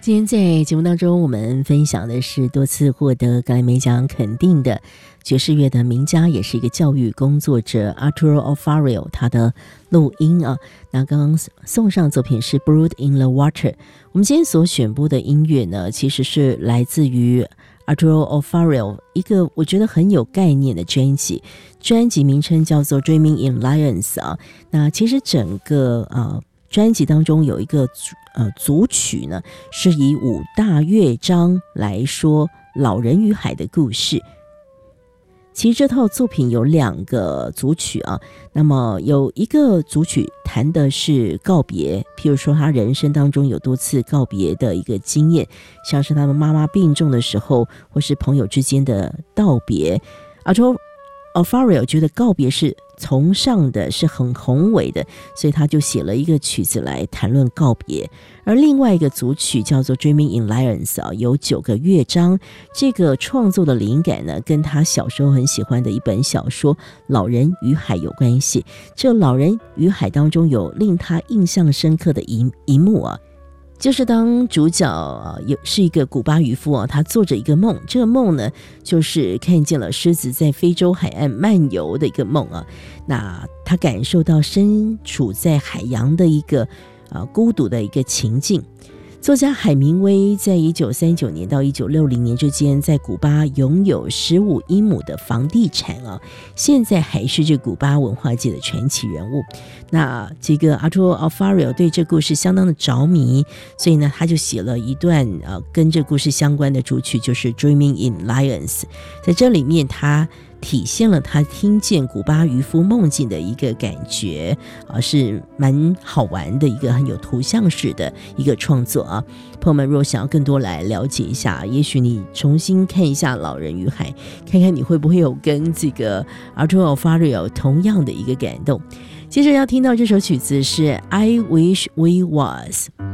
今天在节目当中，我们分享的是多次获得格莱美奖肯定的爵士乐的名家，也是一个教育工作者 Arturo Alfaro 他的录音啊。那刚刚送上作品是 Brood in the Water。我们今天所选播的音乐呢，其实是来自于 Arturo Alfaro 一个我觉得很有概念的专辑，专辑名称叫做 Dreaming in Lions 啊。那其实整个专辑当中有一个组曲呢，是以5大乐章来说老人与海的故事。其实这套作品有2个组曲啊，那么有一个组曲谈的是告别，譬如说他人生当中有多次告别的一个经验，像是他们妈妈病重的时候，或是朋友之间的道别。Alfaro 觉得告别是崇尚的，是很宏伟的，所以他就写了一个曲子来谈论告别。而另外一个组曲叫做 Dreaming in Lions 啊，有9个乐章。这个创作的灵感呢，跟他小时候很喜欢的一本小说《老人与海》有关系。这《老人与海》当中有令他印象深刻的一幕啊，就是当主角是一个古巴渔夫啊，他做着一个梦，这个梦呢就是看见了狮子在非洲海岸漫游的一个梦啊。那他感受到身处在海洋的一个孤独的一个情境。作家海明威在1939年到1960年之间在古巴拥有15英亩的房地产啊，现在还是这古巴文化界的传奇人物。那这个 Arturo Alfaro 对这故事相当的着迷，所以呢他就写了一段跟这故事相关的主曲，就是 Dreaming in Lions。 在这里面他体现了他听见古巴渔夫梦境的一个感觉是蛮好玩的一个很有图像式的一个创作啊。朋友们若想要更多来了解一下，也许你重新看一下《老人与海》，看看你会不会有跟这个 Arturo Alfaro 同样的一个感动。接着要听到这首曲子是 I Wish We Was。